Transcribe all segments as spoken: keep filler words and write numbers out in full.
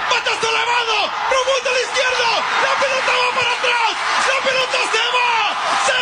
¡Batazo elevado! ¡Rumbo a la izquierda! ¡La pelota va para atrás! ¡La pelota se va! ¡Se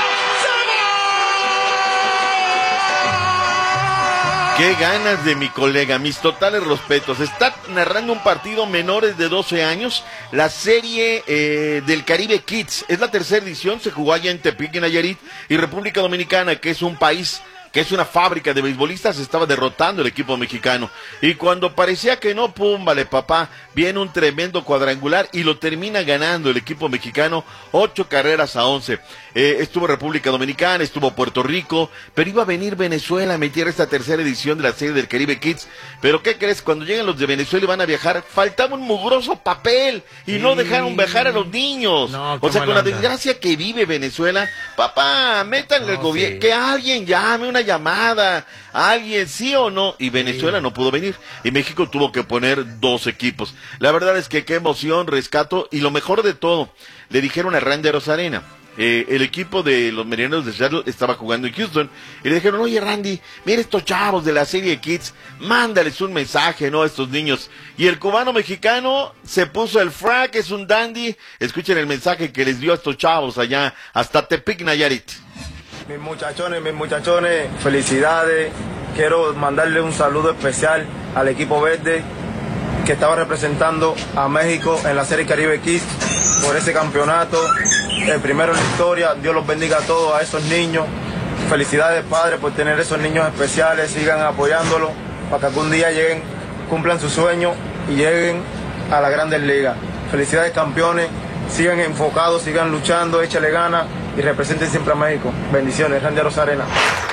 va! ¡Se va! Qué ganas de mi colega, mis totales respetos. Está narrando un partido menores de doce años, la serie eh, del Caribe Kids. Es la tercera edición, se jugó allá en Tepic, Nayarit, y República Dominicana, que es un país que es una fábrica de beisbolistas, estaba derrotando el equipo mexicano. Y cuando parecía que no, pum, vale papá, viene un tremendo cuadrangular y lo termina ganando el equipo mexicano, ocho carreras a once. Eh, estuvo República Dominicana, estuvo Puerto Rico, pero iba a venir Venezuela a meter esta tercera edición de la serie del Caribe Kids. Pero ¿qué crees? Cuando llegan los de Venezuela y van a viajar, faltaba un mugroso papel y sí. No dejaron viajar a los niños. No, o sea, con la desgracia que vive Venezuela, papá, métanle al no, gobierno, sí. Que alguien llame una llamada, alguien sí o no, y Venezuela sí. No pudo venir, y México tuvo que poner dos equipos. La verdad es que qué emoción, rescato, y lo mejor de todo, le dijeron a Randy Arozarena, eh, el equipo de los Marineros de Seattle estaba jugando en Houston, y le dijeron, oye Randy, mira estos chavos de la serie Kids, mándales un mensaje, ¿no? A estos niños, y el cubano mexicano se puso el frac, es un dandy. Escuchen el mensaje que les dio a estos chavos allá, hasta Tepic, Nayarit. Mis muchachones, mis muchachones, felicidades. Quiero mandarle un saludo especial al equipo verde que estaba representando a México en la Serie Caribe Kids por ese campeonato, el primero en la historia. Dios los bendiga a todos, a esos niños. Felicidades, padres, por tener esos niños especiales. Sigan apoyándolos para que algún día lleguen, cumplan su sueño y lleguen a las Grandes Ligas. Felicidades, campeones. Sigan enfocados, sigan luchando, échale ganas y representen siempre a México. Bendiciones, Randy Arozarena.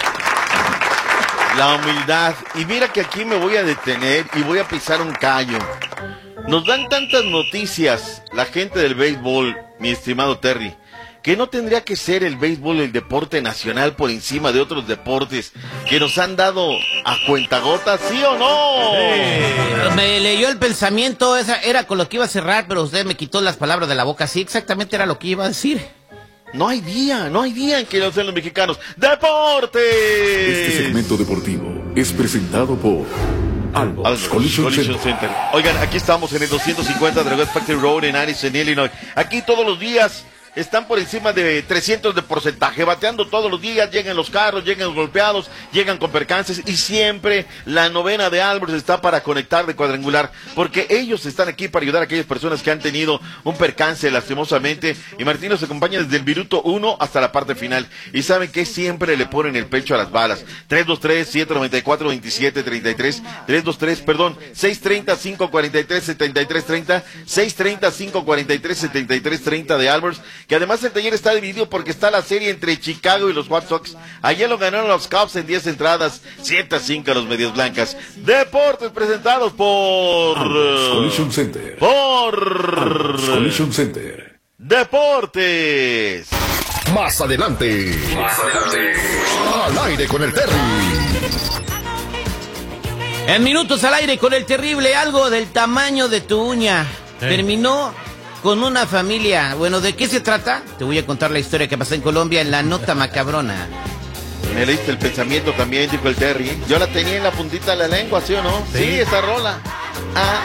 La humildad. Y mira que aquí me voy a detener y voy a pisar un callo. Nos dan tantas noticias la gente del béisbol, mi estimado Terry, que no tendría que ser el béisbol el deporte nacional por encima de otros deportes que nos han dado a cuentagotas, ¿sí o no? Sí. Me leyó el pensamiento, esa era con lo que iba a cerrar, pero usted me quitó las palabras de la boca. Sí, exactamente era lo que iba a decir. No hay día, no hay día en que lo sean los mexicanos. ¡Deportes! Este segmento deportivo es presentado por Albox Collision, Collision Center. Center. Oigan, aquí estamos en el doscientos cincuenta de la West Factory Road en Addison, Illinois. Aquí todos los días están por encima de trescientos de porcentaje, bateando todos los días, llegan los carros, llegan golpeados, llegan con percances, y siempre la novena de Albox está para conectar de cuadrangular, porque ellos están aquí para ayudar a aquellas personas que han tenido un percance lastimosamente, y Martín nos acompaña desde el minuto uno hasta la parte final, y saben que siempre le ponen el pecho a las balas. Tres dos tres, siete nueve cuatro, veintisiete treinta y tres, tres dos tres, perdón, seis tres cero, cinco cuatro tres, siete tres tres cero, seis tres cero, cinco cuatro tres, siete tres tres cero de Albox, que además el taller está dividido porque está la serie entre Chicago y los White Sox. Ayer lo ganaron los Cubs en diez entradas, siete a cinco a los Medias Blancas. Deportes presentados por Collision Center. Por Collision Center. Deportes. Más adelante. Más adelante. Al aire con el Terry. En minutos al aire con el terrible, algo del tamaño de tu uña. Sí. Terminó con una familia. Bueno, ¿de qué se trata? Te voy a contar la historia que pasó en Colombia en la nota macabrona. Me leíste el pensamiento también, dijo el Terry. Yo la tenía en la puntita de la lengua, ¿sí o no? Sí, sí, esa rola. Ah.